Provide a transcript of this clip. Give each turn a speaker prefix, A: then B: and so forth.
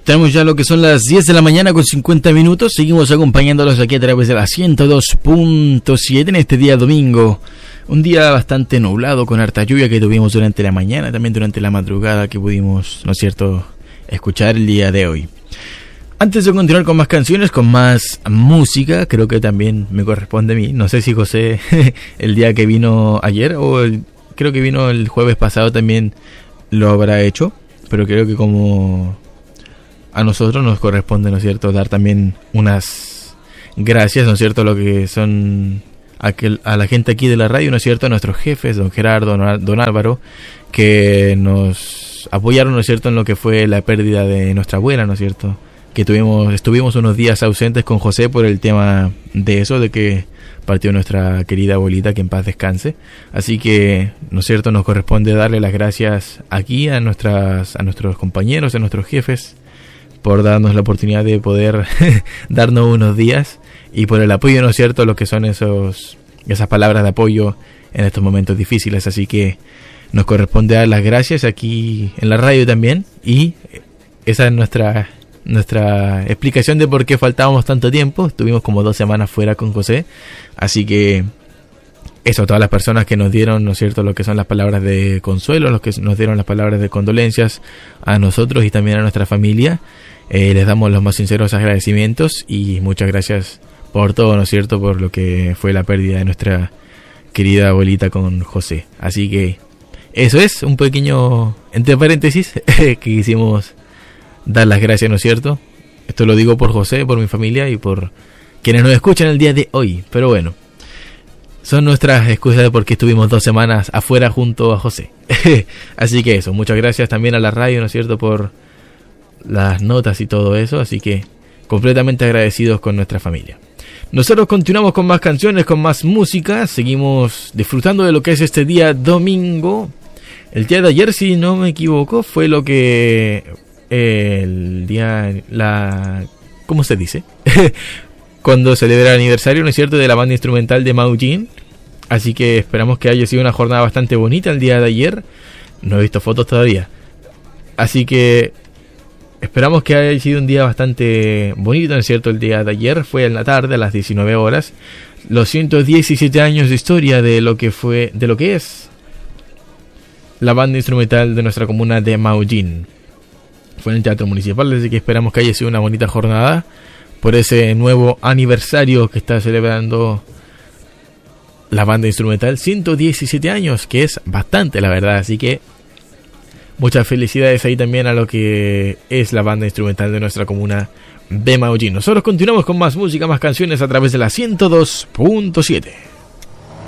A: Tenemos ya lo que son las 10 de la mañana con 50 minutos. Seguimos acompañándolos aquí a través de la 102.7 en este día domingo. Un día bastante nublado con harta lluvia que tuvimos durante la mañana, también durante la madrugada que pudimos, ¿no es cierto?, escuchar el día de hoy. Antes de continuar con más canciones, con más música, creo que también me corresponde a mí. No sé si José el día que vino ayer o creo que vino el jueves pasado también lo habrá hecho, pero creo que como a nosotros nos corresponde, ¿no es cierto?, dar también unas gracias, ¿no es cierto?, lo que son a la gente aquí de la radio, ¿no es cierto?, a nuestros jefes, don Gerardo, don Álvaro, que nos apoyaron, ¿no es cierto?, en lo que fue la pérdida de nuestra abuela, ¿no es cierto?, que estuvimos unos días ausentes con José por el tema de eso, de que partió nuestra querida abuelita, que en paz descanse. Así que, ¿no es cierto?, nos corresponde darle las gracias aquí a nuestros compañeros, a nuestros jefes, por darnos la oportunidad de poder darnos unos días y por el apoyo, ¿no es cierto?, lo que son esas palabras de apoyo en estos momentos difíciles. Así que nos corresponde dar las gracias aquí en la radio también, y esa es nuestra explicación de por qué faltábamos tanto tiempo. Estuvimos como 2 semanas fuera con José, así que eso, todas las personas que nos dieron, ¿no es cierto?, lo que son las palabras de consuelo, los que nos dieron las palabras de condolencias a nosotros y también a nuestra familia, les damos los más sinceros agradecimientos y muchas gracias por todo, ¿no es cierto?, por lo que fue la pérdida de nuestra querida abuelita con José. Así que eso es un pequeño entre paréntesis que quisimos dar las gracias, ¿no es cierto? Esto lo digo por José, por mi familia y por quienes nos escuchan el día de hoy. Pero bueno, son nuestras excusas de por qué estuvimos 2 semanas afuera junto a José. Así que eso, muchas gracias también a la radio, ¿no es cierto?, por las notas y todo eso. Así que completamente agradecidos con nuestra familia. Nosotros continuamos con más canciones, con más música. Seguimos disfrutando de lo que es este día domingo. El día de ayer, si no me equivoco, fue lo que... ¿cómo se dice? Cuando celebra el aniversario, ¿no es cierto?, de la banda instrumental de Maujin. Así que esperamos que haya sido una jornada bastante bonita el día de ayer. No he visto fotos todavía, así que esperamos que haya sido un día bastante bonito, ¿no es cierto? El día de ayer fue en la tarde, a las 19 horas, los 117 años de historia de lo que es la banda instrumental de nuestra comuna de Maujin. Fue en el Teatro Municipal, así que esperamos que haya sido una bonita jornada por ese nuevo aniversario que está celebrando la banda instrumental. 117 años, que es bastante, la verdad. Así que muchas felicidades ahí también a lo que es la banda instrumental de nuestra comuna de Maujin. Nosotros continuamos con más música, más canciones a través de la 102.7.